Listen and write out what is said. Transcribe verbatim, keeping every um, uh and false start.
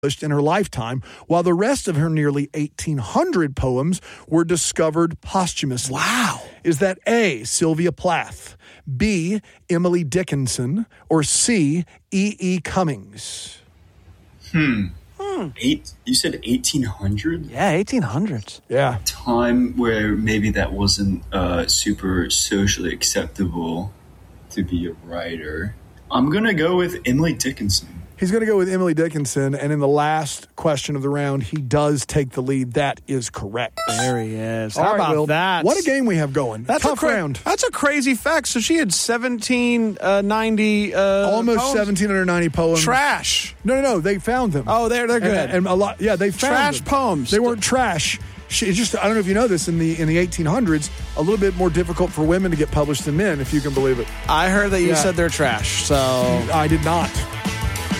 in her lifetime, while the rest of her nearly eighteen hundred poems were discovered posthumously. Wow. Is that A, Sylvia Plath, B, Emily Dickinson, or C, E E. Cummings? Hmm. hmm. Eight. You said eighteen hundred? Yeah, eighteen hundreds. Yeah. Time where maybe that wasn't uh, super socially acceptable to be a writer. I'm going to go with Emily Dickinson. He's going to go with Emily Dickinson, and in the last question of the round, he does take the lead. That is correct. There he is. All How right, about Will, that? What a game we have going. That's Tough a cra- round. That's a crazy fact. So she had seventeen ninety uh, Almost poems? seventeen ninety poems. Trash. No, no, no. They found them. Oh, they're they're good. And, and a lot. Yeah, they found Trash them. poems. They weren't trash. She, it's just I don't know if you know this in the in the eighteen hundreds, a little bit more difficult for women to get published than men, if you can believe it. I heard that you Yeah. said they're trash. So I did not.